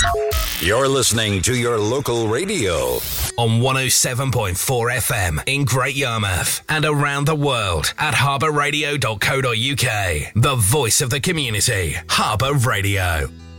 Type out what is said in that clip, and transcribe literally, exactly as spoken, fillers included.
You're listening to your local radio on one oh seven point four F M in Great Yarmouth and around the world at harbour radio dot co dot uk. The voice of the community, Harbour Radio.